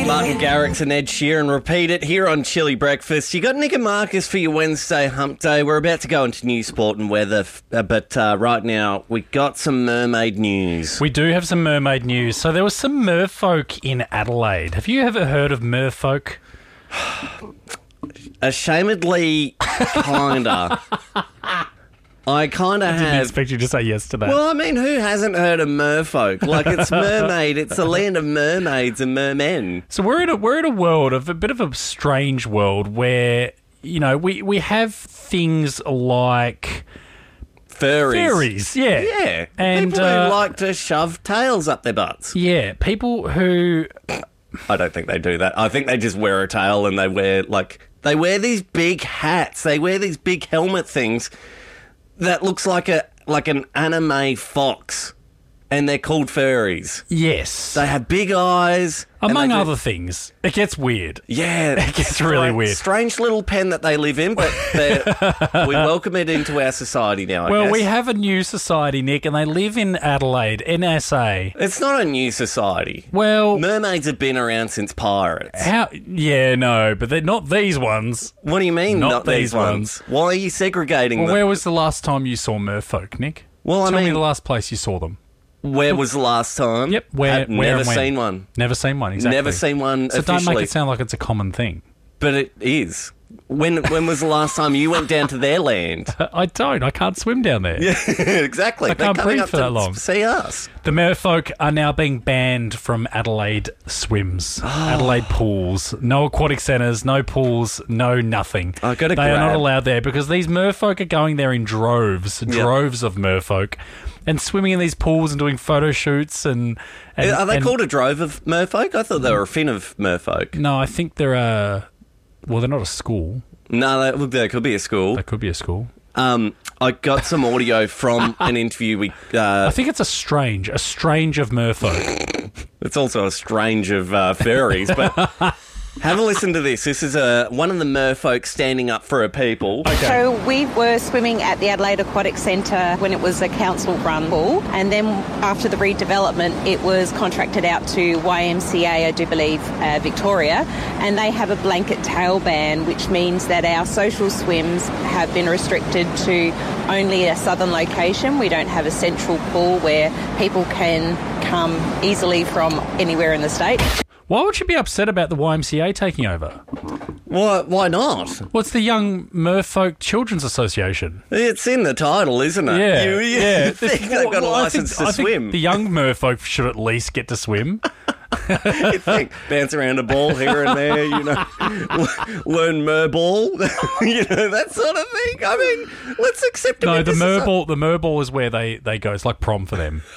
Martin Garrix and Ed Sheeran repeat it here on Chili Breakfast. You got Nick and Marcus for your Wednesday hump day. We're about to go into new sport and weather, but right now we got some mermaid news. We do have some mermaid news. So there was some merfolk in Adelaide. Have you ever heard of merfolk? Ashamedly, kinda. I kind of have. Didn't expect you to say yes to that. Well, I mean, who hasn't heard of merfolk? Like, it's mermaid. It's the land of mermaids and mermen. So we're in a world of a bit of a strange world where, you know, we have things like Furries. Yeah. Yeah. And people who like to shove tails up their butts. Yeah, people who... I don't think they do that. I think they just wear a tail and they wear these big hats. They wear these big helmet things that looks like an anime fox, and they're called furries. Yes. They have big eyes. Among other things. It gets weird. Yeah. It gets really weird. Strange little pen that they live in, but we welcome it into our society now, I guess. We have a new society, Nick, and they live in Adelaide, NSA. It's not a new society. Well... mermaids have been around since pirates. Yeah, no, but they're not these ones. What do you mean, not these ones? Why are you segregating them? Where was the last time you saw merfolk, Nick? Tell me the last place you saw them. Where was the last time? Yep, where never seen one. Never seen one, exactly. Never seen one so officially. Don't make it sound like it's a common thing. But it is. When was the last time you went down to their land? I don't. I can't swim down there. Yeah, exactly. I can't breathe for that long. See us. The merfolk are now being banned from Adelaide swims, Adelaide pools. No aquatic centres, no pools, no nothing. They are not allowed there because these merfolk are going there in droves of merfolk, and swimming in these pools and doing photo shoots. And are they called a drove of merfolk? I thought they were a fin of merfolk. No, I think they're a... Well, they're not a school. No, they could be a school. They could be a school. I got some audio from an interview. I think it's a strange of merfolk. It's also a strange of furries, but... Have a listen to this. This is one of the merfolk standing up for her people. Okay. So we were swimming at the Adelaide Aquatic Centre when it was a council-run pool, and then after the redevelopment, it was contracted out to YMCA, I do believe, Victoria, and they have a blanket tail ban, which means that our social swims have been restricted to only a southern location. We don't have a central pool where people can come easily from anywhere in the state. Why would you be upset about the YMCA taking over? Why not? Well, it's the Young Merfolk Children's Association. It's in the title, isn't it? Yeah. You think they've got a licence to swim. Think the young merfolk should at least get to swim. You think bounce around a ball here and there, you know, learn merball, you know, that sort of thing. I mean, let's accept it. No, the merball is where they go. It's like prom for them.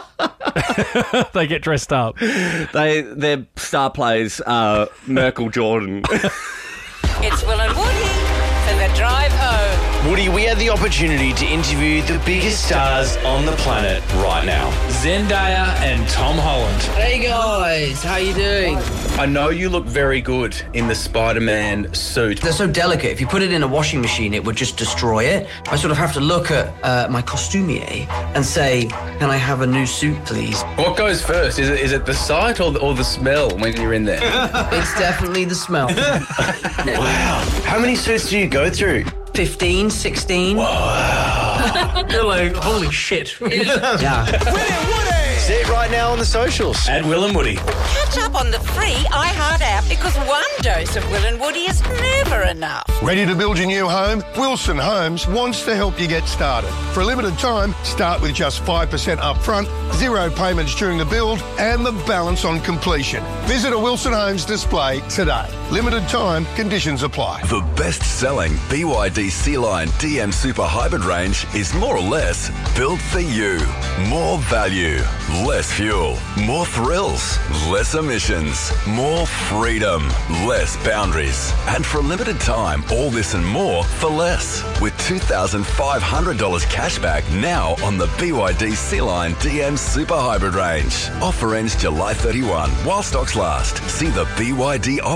They get dressed up. Their star players are Merkel Jordan. It's Will and Woody for the drive home. Woody, we had the opportunity to interview the biggest stars on the planet right now. Zendaya and Tom Holland. Hey guys, how you doing? I know you look very good in the Spider-Man suit. They're so delicate. If you put it in a washing machine, it would just destroy it. I sort of have to look at my costumier and say, can I have a new suit, please? What goes first? Is it the sight or the smell when you're in there? It's definitely the smell. Wow. How many suits do you go through? 15, 16. Wow. You're like, holy shit. Yeah. See it right now on the socials. At Will and Woody. Catch up on the free iHeart app because one dose of Will and Woody is never enough. Ready to build your new home? Wilson Homes wants to help you get started. For a limited time, start with just 5% up front, 0 payments during the build, and the balance on completion. Visit a Wilson Homes display today. Limited time, conditions apply. The best-selling BYD Sea-Line DM Super Hybrid range is more or less built for you. More value, less fuel, more thrills, less emissions, more freedom, less boundaries. And for a limited time, all this and more for less. With $2,500 cashback now on the BYD Sea-Line DM Super Hybrid range. Offer ends July 31 while stocks last. See the BYD offers page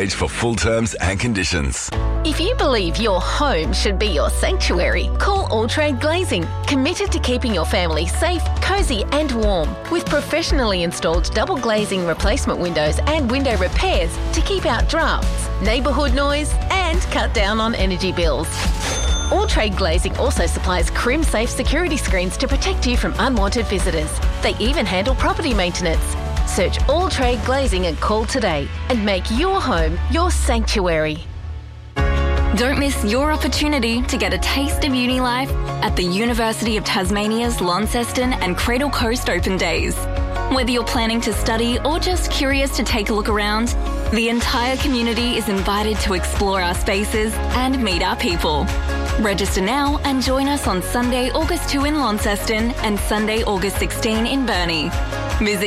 page for full terms and conditions. If you believe your home should be your sanctuary, call All Trade Glazing, committed to keeping your family safe, cosy and warm, with professionally installed double glazing replacement windows and window repairs to keep out drafts, neighbourhood noise and cut down on energy bills. All Trade Glazing also supplies Crim-safe security screens to protect you from unwanted visitors. They even handle property maintenance. Search All Trade Glazing and call today and make your home your sanctuary. Don't miss your opportunity to get a taste of uni life at the University of Tasmania's Launceston and Cradle Coast Open Days. Whether you're planning to study or just curious to take a look around, the entire community is invited to explore our spaces and meet our people. Register now and join us on Sunday, August 2 in Launceston and Sunday, August 16 in Burnie. Visit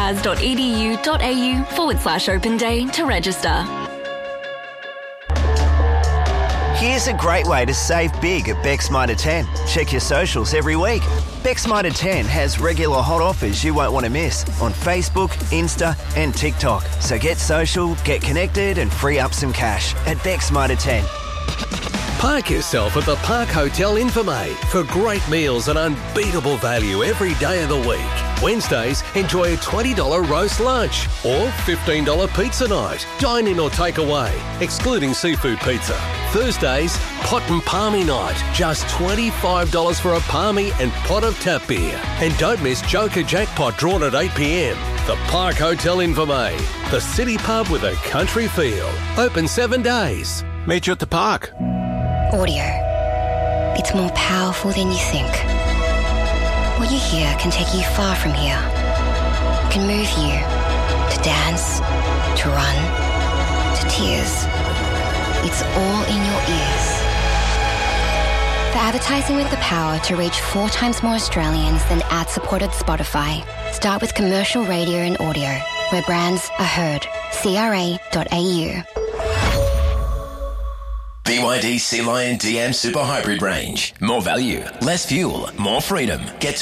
utas.edu.au/open day to register. Here's a great way to save big at Beck's Mitre 10. Check your socials every week. Beck's Mitre 10 has regular hot offers you won't want to miss on Facebook, Insta and TikTok. So get social, get connected and free up some cash at Beck's Mitre 10. Park yourself at the Park Hotel Infirmay for great meals and unbeatable value every day of the week. Wednesdays, enjoy a $20 roast lunch or $15 pizza night. Dine in or take away, excluding seafood pizza. Thursdays, pot and palmy night. Just $25 for a palmy and pot of tap beer. And don't miss Joker Jackpot drawn at 8 p.m. The Park Hotel Infirmay, the city pub with a country feel. Open 7 days. Meet you at the park. Audio. It's more powerful than you think. What you hear can take you far from here. It can move you to dance, to run, to tears. It's all in your ears. For advertising with the power to reach 4 times more Australians than ad-supported Spotify, start with commercial radio and audio, where brands are heard. CRA.au. BYD Sea Lion DM Super Hybrid range. More value, less fuel, more freedom. Get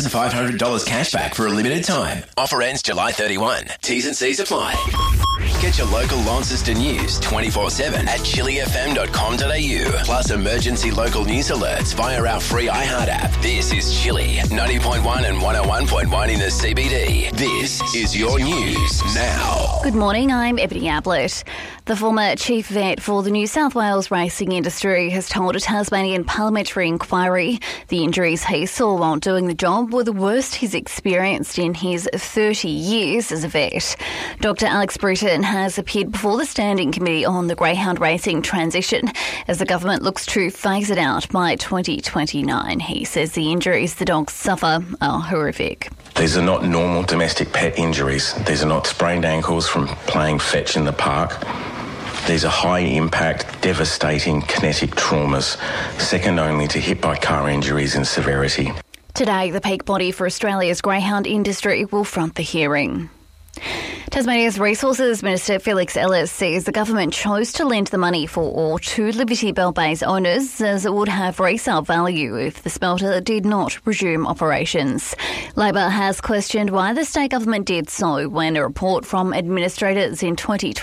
$2,500 cash back for a limited time. Offer ends July 31. T's and C's apply. Get your local Launceston news 24/7 at chillyfm.com.au. Plus emergency local news alerts via our free iHeart app. This is Chilly 90.1 and 101.1 in the CBD. This is your news now. Good morning, I'm Ebony Ablett. The former chief vet for the New South Wales racing industry has told a Tasmanian parliamentary inquiry the injuries he saw while doing the job were the worst he's experienced in his 30 years as a vet. Dr. Alex Britton has appeared before the Standing Committee on the Greyhound Racing transition as the government looks to phase it out by 2029. He says the injuries the dogs suffer are horrific. These are not normal domestic pet injuries. These are not sprained ankles from playing fetch in the park. These are high-impact, devastating kinetic traumas, second only to hit-by-car injuries in severity. Today, the peak body for Australia's greyhound industry will front the hearing. Tasmania's Resources Minister Felix Ellis says the government chose to lend the money for ore to Liberty Bell Bay's owners as it would have resale value if the smelter did not resume operations. Labor has questioned why the state government did so when a report from administrators in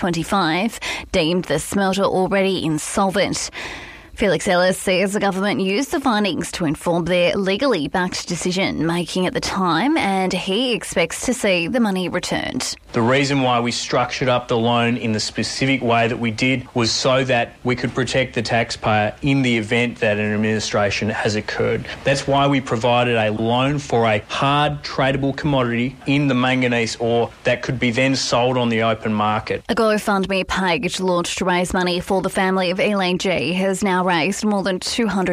2025 deemed the smelter already insolvent. Felix Ellis says the government used the findings to inform their legally backed decision-making at the time, and he expects to see the money returned. The reason why we structured up the loan in the specific way that we did was so that we could protect the taxpayer in the event that an administration has occurred. That's why we provided a loan for a hard tradable commodity in the manganese ore that could be then sold on the open market. A GoFundMe page launched to raise money for the family of Elaine G has now raised more than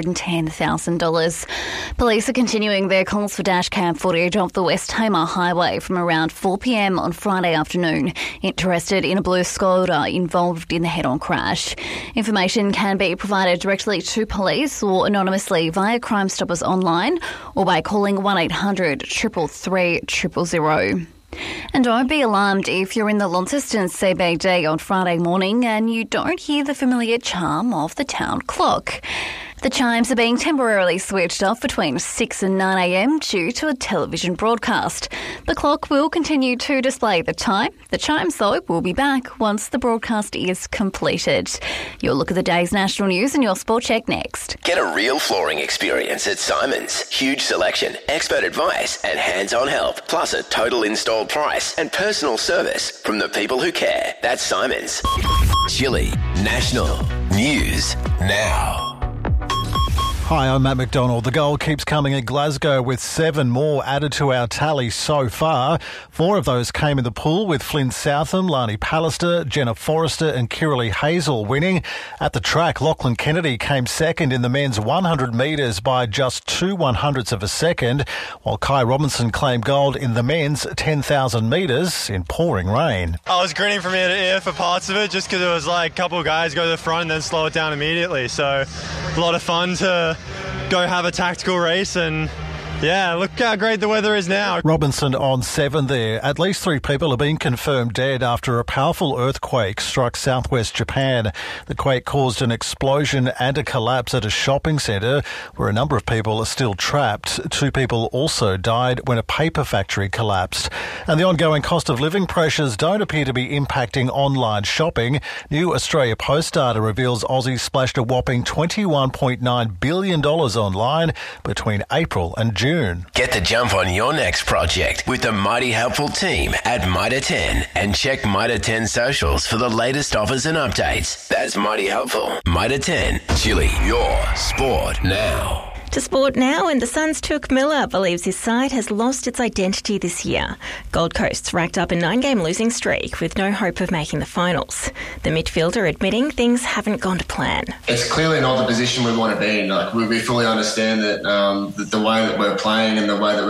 $210,000. Police are continuing their calls for dashcam footage of the West Tamar Highway from around 4 p.m. on Friday afternoon, interested in a blue Skoda involved in the head-on crash. Information can be provided directly to police or anonymously via Crime Stoppers online or by calling 1800 333 000. And don't be alarmed if you're in the Launceston CBD on Friday morning and you don't hear the familiar charm of the town clock. The chimes are being temporarily switched off between 6 and 9 a.m. due to a television broadcast. The clock will continue to display the time. The chimes, though, will be back once the broadcast is completed. Your look at the day's national news and your sport check next. Get a real flooring experience at Simon's. Huge selection, expert advice and hands-on help, plus a total installed price and personal service from the people who care. That's Simon's. Chili National News Now. Hi, I'm Matt McDonald. The gold keeps coming at Glasgow with 7 more added to our tally so far. 4 of those came in the pool with Flynn Southam, Lani Pallister, Jenna Forrester and Kiralee Hazel winning. At the track, Lachlan Kennedy came second in the men's 100 metres by just 2/100ths of a second, while Kai Robinson claimed gold in the men's 10,000 metres in pouring rain. I was grinning from ear to ear for parts of it just because it was like a couple of guys go to the front and then slow it down immediately. So a lot of fun to go have a tactical race and yeah, look how great the weather is now. Robinson on 7 there. At least 3 people have been confirmed dead after a powerful earthquake struck southwest Japan. The quake caused an explosion and a collapse at a shopping centre where a number of people are still trapped. 2 people also died when a paper factory collapsed. And the ongoing cost of living pressures don't appear to be impacting online shopping. New Australia Post data reveals Aussie splashed a whopping $21.9 billion online between April and June. Get the jump on your next project with the mighty helpful team at Mitre 10 and check Mitre 10 socials for the latest offers and updates. That's mighty helpful. Mitre 10, Chili, your sport now. To sport now, and the Suns' Touk Miller believes his side has lost its identity this year. Gold Coast's racked up a 9-game losing streak with no hope of making the finals. The midfielder admitting things haven't gone to plan. It's clearly not the position we want to be in. Like, we fully understand that the way that we're playing and the way that